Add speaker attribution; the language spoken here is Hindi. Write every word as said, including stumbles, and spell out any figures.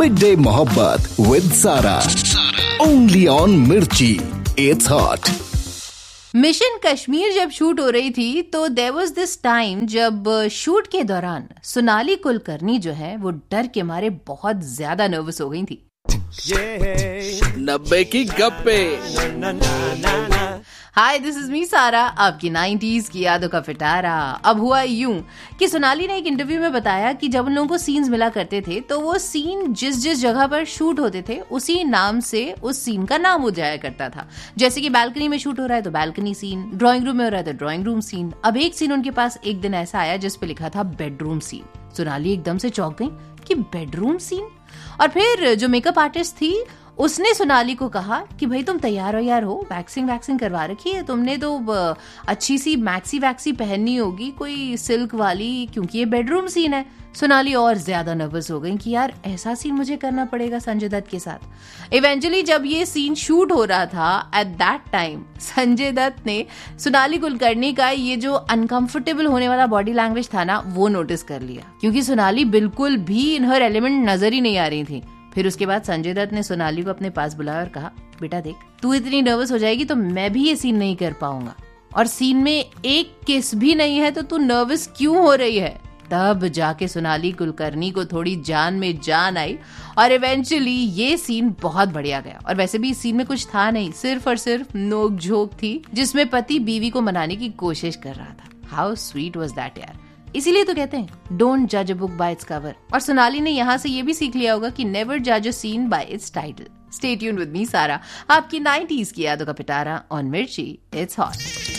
Speaker 1: मिड डे मोहब्बत विद सारा, ओनली ऑन मिर्ची, इट्स हॉट।
Speaker 2: मिशन कश्मीर जब शूट हो रही थी तो देयर वाज दिस टाइम जब शूट के दौरान सोनाली कुलकर्णी जो है वो डर के मारे बहुत ज्यादा नर्वस हो गई थी।
Speaker 3: नब्बे की गप्पे।
Speaker 2: हाय, दिस इज मी सारा, आपकी नाइंटीज़ की यादों का फिटारा। अब हुआ यूं कि सोनाली ने एक इंटरव्यू में बताया कि जब उन लोगों को सीन्स मिला करते थे तो वो सीन जिस जिस जगह पर शूट होते थे उसी नाम से उस सीन का नाम हो जाया करता था। जैसे कि बैल्कनी में शूट हो रहा है तो बैल्कनी सीन, ड्राइंग रूम में हो रहा है तो ड्राइंग रूम सीन। अब एक सीन उनके पास एक दिन ऐसा आया जिस पे लिखा था बेडरूम सीन। सोनाली एकदम से चौंक गई कि बेडरूम सीन। और फिर जो मेकअप आर्टिस्ट थी उसने सोनाली को कहा कि भाई तुम तैयार हो यार हो, वैक्सिंग वैक्सिंग करवा रखी है तुमने, तो अच्छी सी मैक्सी वैक्सी पहननी होगी कोई सिल्क वाली, क्योंकि ये बेडरूम सीन है। सोनाली और ज्यादा नर्वस हो गई कि यार ऐसा सीन मुझे करना पड़ेगा संजय दत्त के साथ। इवेंचुअली जब ये सीन शूट हो रहा था at that time Sanjay Dutt ने सोनाली कुलकर्णी का ये जो अनकंफर्टेबल होने वाला बॉडी लैंग्वेज था ना वो नोटिस कर लिया, क्योंकि सोनाली बिल्कुल भी इन हर एलिमेंट नजर ही नहीं आ रही थी। फिर उसके बाद संजय दत्त ने सोनाली को अपने पास बुलाया और कहा, बेटा देख, तू इतनी नर्वस हो जाएगी तो मैं भी ये सीन नहीं कर पाऊंगा, और सीन में एक किस भी नहीं है तो तू नर्वस क्यों हो रही है। तब जाके सोनाली कुलकर्णी को थोड़ी जान में जान आई और इवेंचुअली ये सीन बहुत बढ़िया गया। और वैसे भी इस सीन में कुछ था नहीं, सिर्फ और सिर्फ नोक झोंक थी जिसमें पति बीवी को मनाने की कोशिश कर रहा था। हाउ स्वीट वाज दैट यार। इसीलिए तो कहते हैं डोंट जज a book by its cover. और सोनाली ने यहाँ से ये भी सीख लिया होगा कि नेवर जज a scene bye it's title. Stay tuned with me सारा, आपकी नाइंटीज़ की यादों का पिटारा ऑन मिर्ची, इट्स हॉट।